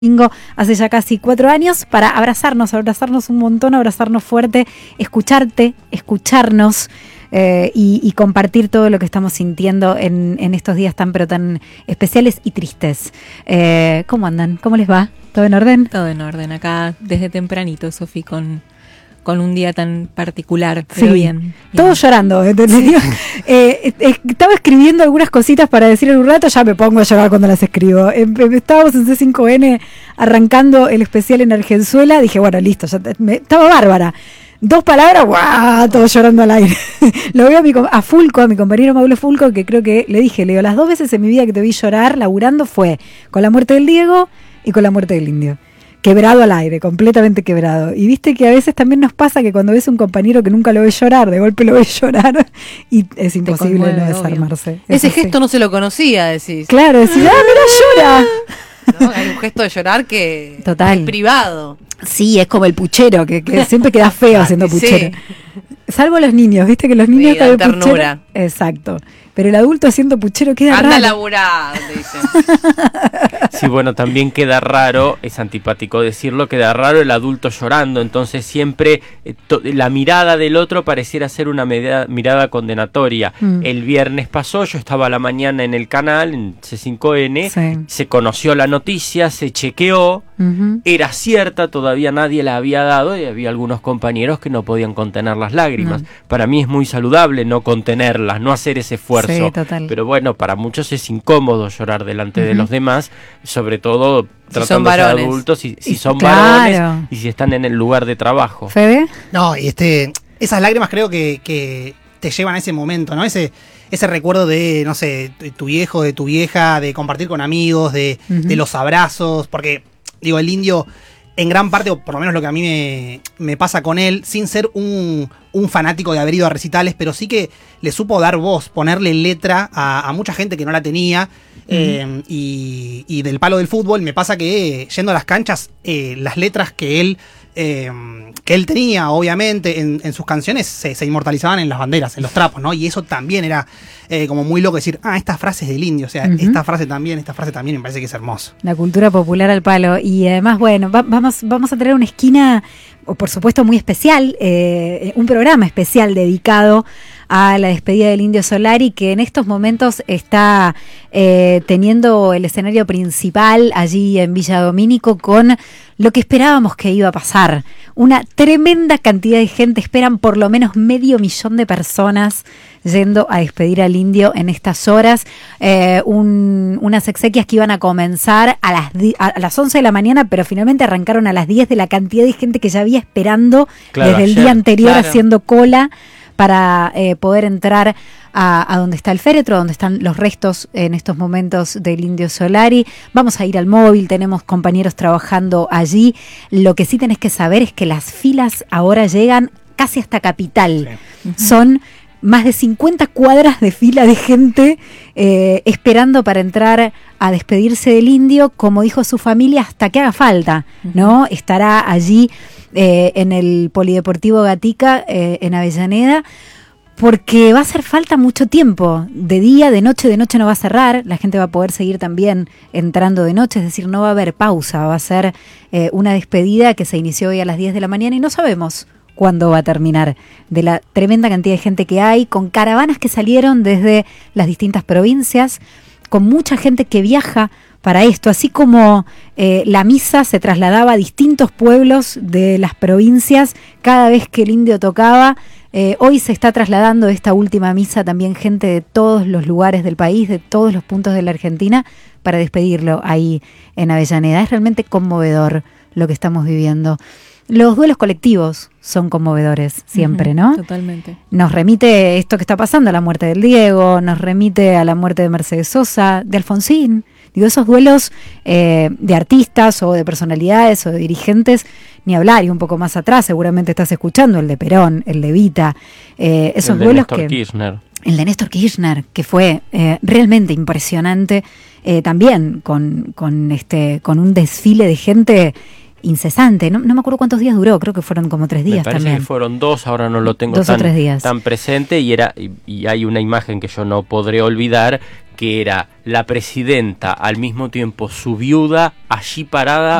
Domingo hace ya casi 4 años para abrazarnos un montón, abrazarnos fuerte, escucharte, escucharnos y compartir todo lo que estamos sintiendo en estos días tan pero tan especiales y tristes. ¿Cómo andan? ¿Cómo les va? ¿Todo en orden? Todo en orden, acá desde tempranito, Sofi, con un día tan particular, pero sí, bien. Todos llorando, ¿entendés? Sí. Estaba escribiendo algunas cositas para decir en un rato, ya me pongo a llorar cuando las escribo. Estábamos en C5N arrancando el especial en Argenzuela, dije, bueno, listo, estaba bárbara. 2 palabras, ¡guau! Todo llorando al aire. Lo veo a Fulco, a mi compañero Mauro Fulco, que creo que le digo, las 2 veces en mi vida que te vi llorar laburando fue con la muerte del Diego y con la muerte del Indio. Quebrado al aire, completamente quebrado. Y viste que a veces también nos pasa que cuando ves a un compañero que nunca lo ves llorar, de golpe lo ves llorar y es imposible no desarmarse. Ese gesto no se lo conocía, decís. Claro, decís, mira, llora. ¿No? Hay un gesto de llorar que total. Es privado. Sí, es como el puchero, que siempre queda feo haciendo puchero. Sí. Salvo los niños, viste que los niños dan ternura. Puchero, exacto. Pero el adulto haciendo puchero queda raro. Anda a laburar, te dicen. Sí, bueno, también queda raro, es antipático decirlo, queda raro el adulto llorando, entonces siempre la mirada del otro pareciera ser una mirada condenatoria. El viernes pasó, yo estaba a la mañana en el canal, en C5N, sí. Se conoció la noticia, se chequeó, era cierta, todavía nadie la había dado y había algunos compañeros que no podían contener las lágrimas. Para mí es muy saludable no contenerlas, no hacer ese esfuerzo. Sí, total. Pero bueno, para muchos es incómodo llorar delante de los demás, sobre todo tratando de ser adultos, si son varones y si están en el lugar de trabajo. ¿Fede? No, y esas lágrimas creo que te llevan a ese momento, ¿no? Ese recuerdo de, no sé, de tu viejo, de tu vieja, de compartir con amigos, de los abrazos, porque, digo, el Indio, en gran parte, o por lo menos lo que a mí me pasa con él, sin ser un fanático de haber ido a recitales, pero sí que le supo dar voz, ponerle letra a mucha gente que no la tenía. Y del palo del fútbol me pasa que yendo a las canchas, las letras que él tenía, obviamente, en sus canciones se inmortalizaban en las banderas, en los trapos, ¿no? Y eso también era como muy loco decir, esta frase es del Indio, o sea, esta frase también, me parece que es hermoso. La cultura popular al palo. Y además, bueno, vamos a tener una esquina, por supuesto, muy especial, un programa especial dedicado a la despedida del Indio Solari, que en estos momentos está teniendo el escenario principal allí en Villa Domínico con lo que esperábamos que iba a pasar. Una tremenda cantidad de gente, esperan por lo menos 500.000 de personas yendo a despedir al Indio en estas horas. Unas exequias que iban a comenzar a las 11 de la mañana, pero finalmente arrancaron a las 10 de la cantidad de gente que ya había esperando desde el día anterior haciendo cola para poder entrar a donde está el féretro, donde están los restos en estos momentos del Indio Solari. Vamos a ir al móvil, tenemos compañeros trabajando allí. Lo que sí tenés que saber es que las filas ahora llegan casi hasta Capital. Sí. Son más de 50 cuadras de fila de gente esperando para entrar a despedirse del Indio, como dijo su familia, hasta que haga falta, ¿no? Estará allí en el Polideportivo Gatica, en Avellaneda, porque va a hacer falta mucho tiempo, de día, de noche no va a cerrar, la gente va a poder seguir también entrando de noche, es decir, no va a haber pausa, va a ser una despedida que se inició hoy a las 10 de la mañana y no sabemos cuándo va a terminar, de la tremenda cantidad de gente que hay, con caravanas que salieron desde las distintas provincias, con mucha gente que viaja para esto, así como la misa se trasladaba a distintos pueblos de las provincias cada vez que el Indio tocaba. Hoy se está trasladando esta última misa también gente de todos los lugares del país, de todos los puntos de la Argentina, para despedirlo ahí en Avellaneda. Es realmente conmovedor lo que estamos viviendo. Los duelos colectivos son conmovedores siempre, ¿no? Totalmente. Nos remite esto que está pasando a la muerte del Diego, nos remite a la muerte de Mercedes Sosa, de Alfonsín. Digo, esos duelos de artistas o de personalidades o de dirigentes, ni hablar, y un poco más atrás seguramente estás escuchando el de Perón, el de Evita, esos duelos que... El de Néstor Kirchner, que fue realmente impresionante, también con un desfile de gente incesante. No me acuerdo cuántos días duró, creo que fueron como 3 días Me parece también. que fueron 2, ahora no lo tengo 2 o 3 días. tan presente, y hay una imagen que yo no podré olvidar, que era la presidenta, al mismo tiempo su viuda, allí parada